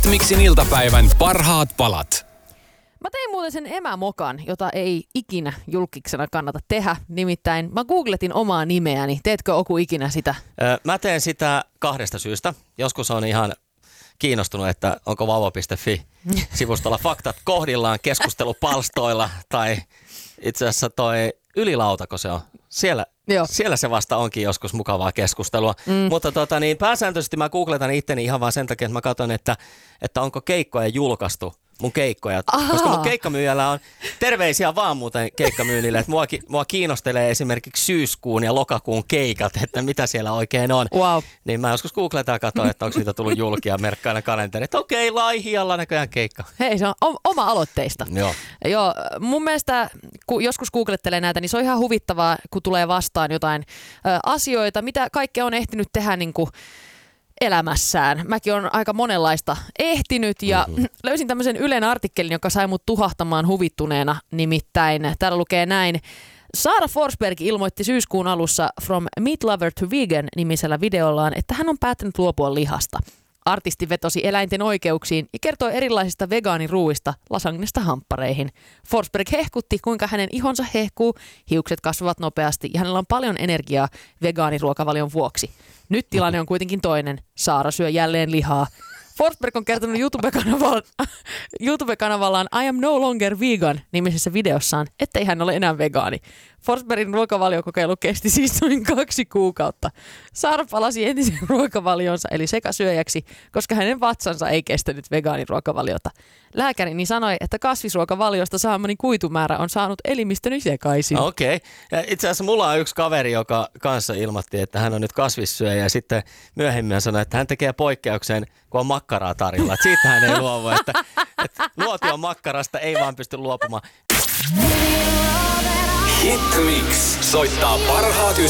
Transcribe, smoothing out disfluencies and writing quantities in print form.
Miksin iltapäivän parhaat palat. Mä tein muuten sen emämokan, jota ei ikinä julkiksena kannata tehdä. Nimittäin mä googletin omaa nimeäni. Teetkö Oku ikinä sitä? Mä teen sitä kahdesta syystä. Joskus on ihan kiinnostunut, että onko vauva.fi-sivustolla faktat kohdillaan keskustelupalstoilla tai itse asiassa toi ylilautako se on. Siellä se vasta onkin joskus mukavaa keskustelua. Mutta pääsääntöisesti mä googletan itteni ihan vaan sen takia, että mä katson, että onko keikkoja julkaistu. Mun keikkoja, koska mun keikkamyyjällä on terveisiä vaan muuten keikkamyynnille, että mua kiinnostelee esimerkiksi syyskuun ja lokakuun keikat, että mitä siellä oikein on. Wow. Niin mä joskus googletaan ja katson, että onko siitä tullut julkia merkkaina kalenteri, että okei, Laihialla näköjään keikka. Hei, se on oma-aloitteista. Joo, mun mielestä kun joskus googlettelee näitä, niin se on ihan huvittavaa, kun tulee vastaan jotain asioita, mitä kaikkea on ehtinyt tehdä niin kuin elämässään. Mäkin olen aika monenlaista ehtinyt ja löysin tämmöisen Ylen artikkelin, joka sai mut tuhahtamaan huvittuneena. Nimittäin täällä lukee näin. Sarah Forsberg ilmoitti syyskuun alussa From Meat Lover to Vegan -nimisellä videollaan, että hän on päättänyt luopua lihasta. Artisti vetosi eläinten oikeuksiin ja kertoi erilaisista vegaaniruuista lasagnesta hamppareihin. Forsberg hehkutti, kuinka hänen ihonsa hehkuu, hiukset kasvavat nopeasti ja hänellä on paljon energiaa vegaaniruokavalion vuoksi. Nyt tilanne on kuitenkin toinen. Saara syö jälleen lihaa. Forsberg on kertonut YouTube-kanavallaan I am no longer vegan -nimisessä videossaan, ettei hän ole enää vegaani. Forsbergin ruokavaliokokeilu kesti siis noin 2 kuukautta. Saara palasi entisen ruokavalionsa eli sekasyöjäksi, koska hänen vatsansa ei kestänyt vegaaniruokavaliota. Lääkärini sanoi, että kasvisruokavaliosta saamani kuitumäärä on saanut elimistöni sekaisin. Okei. Ja itse asiassa mulla on yksi kaveri, joka kanssa ilmoitti, että hän on nyt kasvissyöjä ja sitten myöhemmin sanoi, että hän tekee poikkeuksen, kun on makkaraa tarjolla. Että siitä hän ei luovu, että nuotion makkarasta ei vaan pysty luopumaan. Hit Mix soittaa parhaat